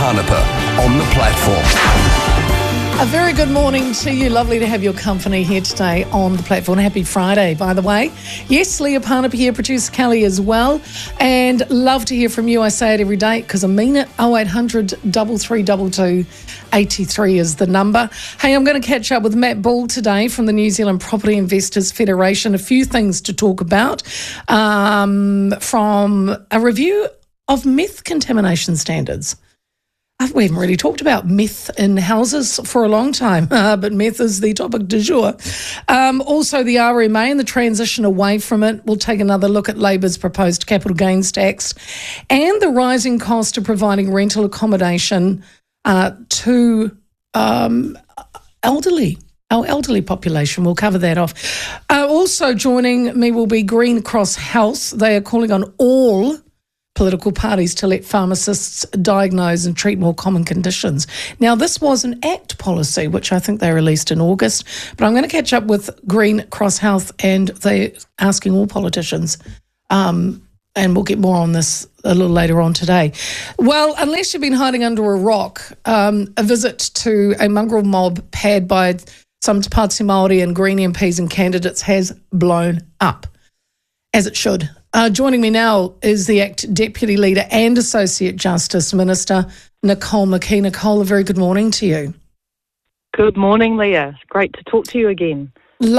Parnapa on the platform. A very good morning to you. Lovely to have your company here today on the platform. Happy Friday, by the way. Yes, Leah Parnapa here, producer Kelly as well. And love to hear from you. I say it every day because I mean it. 0800 3322 83 is the number. Hey, I'm going to catch up with Matt Bull today from the New Zealand Property Investors Federation. A few things to talk about from a review of meth contamination standards. We haven't really talked about meth in houses for a long time, but meth is the topic du jour. Also, the RMA and the transition away from it. We'll take another look at Labour's proposed capital gains tax and the rising cost of providing rental accommodation to our elderly population. We'll cover that off. Also joining me will be Green Cross Health. They are calling on all political parties to let pharmacists diagnose and treat more common conditions. Now, this was an ACT policy, which I think they released in August, but I'm going to catch up with Green Cross Health, and they're asking all politicians, and we'll get more on this a little later on today. Well, unless you've been hiding under a rock, a visit to a mongrel mob pad by some Te Pāti Māori and Green MPs and candidates has blown up, as it should. Joining me now is the ACT Deputy Leader and Associate Justice Minister, Nicole McKee. Nicole, a very good morning to you. Good morning, Leah. It's great to talk to you again.